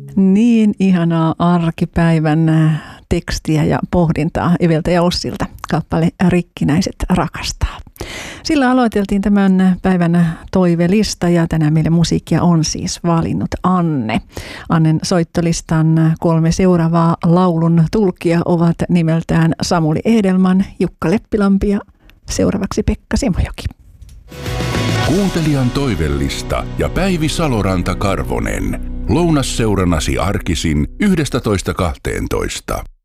Niin ihanaa arkipäivän tekstiä ja pohdintaa Eveltä ja Ossilta. Kappale Rikkinäiset rakastaa. Sillä aloiteltiin tämän päivän toivelista ja tänään meille musiikkia on siis valinnut Anne. Annen soittolistan 3 seuraavaa laulun tulkia ovat nimeltään Samuli Edelman, Jukka Leppilampi ja seuraavaksi Pekka Simojoki. Kuuntelijan toivellista ja Päivi Saloranta-Karvonen. Lounasseurannasi arkisin 11.12.